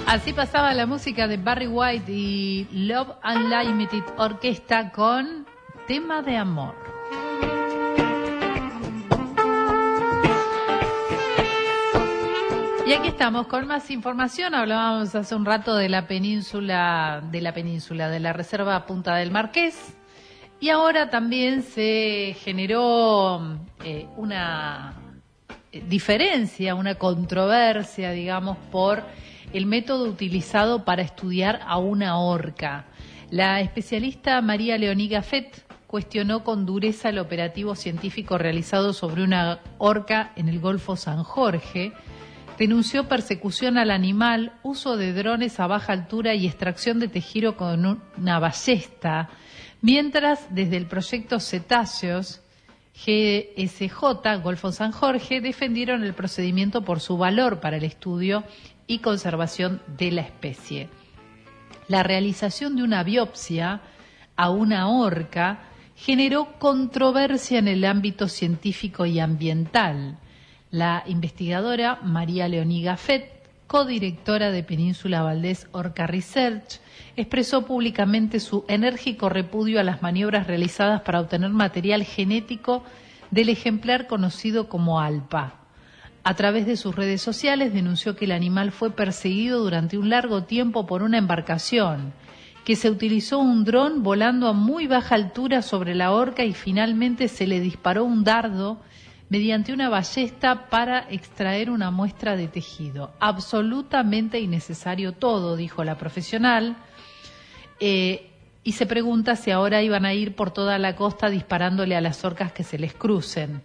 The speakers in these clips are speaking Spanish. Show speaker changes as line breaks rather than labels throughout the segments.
Así pasaba la música de Barry White y Love Unlimited Orquesta con Tema de Amor. Y aquí estamos con más información. Hablábamos hace un rato de la península, de la reserva Punta del Marqués. Y ahora también se generó una diferencia, una controversia, digamos, por el método utilizado para estudiar a una orca. La especialista María Leonie Gaffet cuestionó con dureza el operativo científico realizado sobre una orca en el Golfo San Jorge, denunció persecución al animal, uso de drones a baja altura y extracción de tejido con una ballesta, mientras desde el proyecto Cetáceos, GSJ, Golfo San Jorge, defendieron el procedimiento por su valor para el estudio y conservación de la especie. La realización de una biopsia a una orca generó controversia en el ámbito científico y ambiental. La investigadora María Leonie Gaffet, codirectora de Península Valdés Orca Research, expresó públicamente su enérgico repudio a las maniobras realizadas para obtener material genético del ejemplar conocido como Alpa. A través de sus redes sociales denunció que el animal fue perseguido durante un largo tiempo por una embarcación, que se utilizó un dron volando a muy baja altura sobre la orca y finalmente se le disparó un dardo mediante una ballesta para extraer una muestra de tejido. Absolutamente innecesario todo, dijo la profesional, y se pregunta si ahora iban a ir por toda la costa disparándole a las orcas que se les crucen.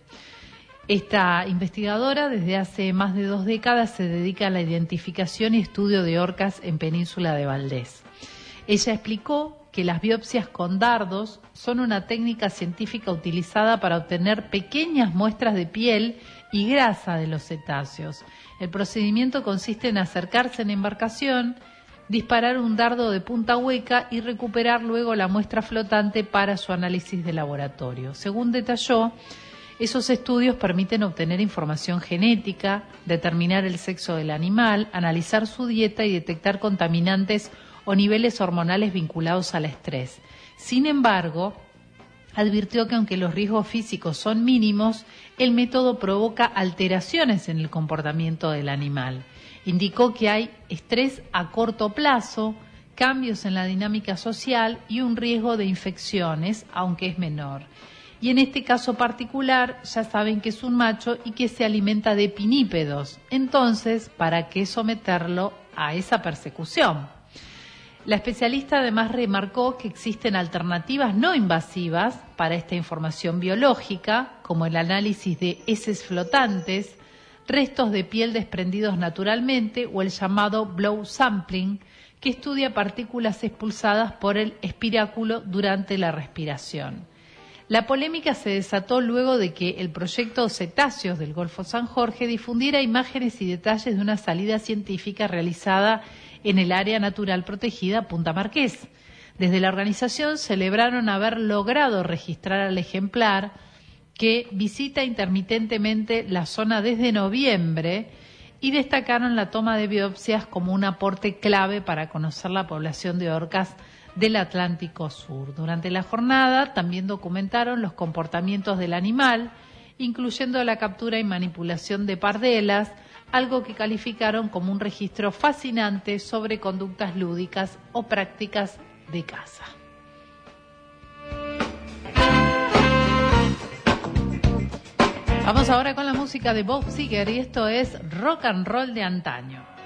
Esta investigadora desde hace más de 2 décadas se dedica a la identificación y estudio de orcas en Península de Valdés. Ella explicó que las biopsias con dardos son una técnica científica utilizada para obtener pequeñas muestras de piel y grasa de los cetáceos. El procedimiento consiste en acercarse en embarcación, disparar un dardo de punta hueca y recuperar luego la muestra flotante para su análisis de laboratorio. Según detalló, esos estudios permiten obtener información genética, determinar el sexo del animal, analizar su dieta y detectar contaminantes o niveles hormonales vinculados al estrés. Sin embargo, advirtió que aunque los riesgos físicos son mínimos, el método provoca alteraciones en el comportamiento del animal. Indicó que hay estrés a corto plazo, cambios en la dinámica social y un riesgo de infecciones, aunque es menor. Y en este caso particular ya saben que es un macho y que se alimenta de pinípedos. Entonces, ¿para qué someterlo a esa persecución? La especialista además remarcó que existen alternativas no invasivas para esta información biológica, como el análisis de heces flotantes, restos de piel desprendidos naturalmente o el llamado blood sampling, que estudia partículas expulsadas por el espiráculo durante la respiración. La polémica se desató luego de que el proyecto Cetáceos del Golfo San Jorge difundiera imágenes y detalles de una salida científica realizada en el área natural protegida Punta Marqués. Desde la organización celebraron haber logrado registrar al ejemplar que visita intermitentemente la zona desde noviembre y destacaron la toma de biopsias como un aporte clave para conocer la población de orcas del Atlántico Sur. Durante la jornada también documentaron los comportamientos del animal, incluyendo la captura y manipulación de pardelas, algo que calificaron como un registro fascinante sobre conductas lúdicas o prácticas de caza. Vamos ahora con la música de Bob Seger y esto es rock and roll de antaño.